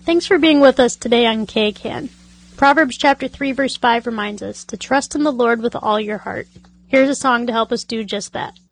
Thanks for being with us today on KCAN. Proverbs chapter 3 verse 5 reminds us to trust in the Lord with all your heart. Here's a song to help us do just that.